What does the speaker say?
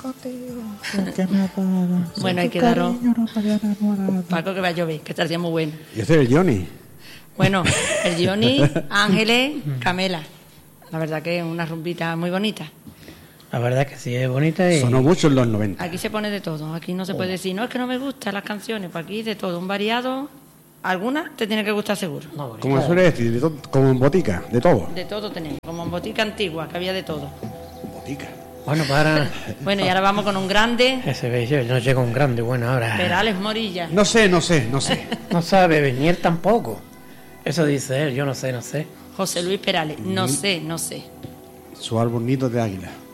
contigo. Que me apaga. Bueno, hay que daros... Paco, que va a llover, que está el día muy bueno. Y ese es el Johnny. Bueno, el Johnny, Ángeles, Camela. La verdad que es una rumbita muy bonita. La verdad que sí, es bonita y... Sonó mucho en los 90. Aquí se pone de todo. Aquí no se puede decir, no, es que no me gustan las canciones. Pues aquí de todo, un variado. Algunas te tiene que gustar seguro. No, Como suele decir, como en botica, de todo. De todo tenemos. Como en botica antigua, que había de todo. Botica. Bueno, para... Bueno, y ahora vamos con un grande. Ese bello, no llega un grande, bueno, ahora... Perales Morilla. No sé. No sabe venir tampoco. Eso dice él, yo no sé. José Luis Perales. No sé. Su álbum Nidos de Águila.